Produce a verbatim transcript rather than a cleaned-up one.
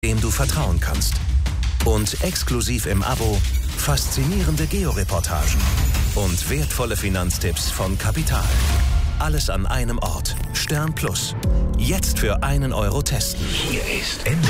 dem du vertrauen kannst. Und exklusiv im Abo faszinierende Georeportagen und wertvolle Finanztipps von Kapital. Alles an einem Ort. Stern Plus. Jetzt für einen Euro testen. Hier ist Ende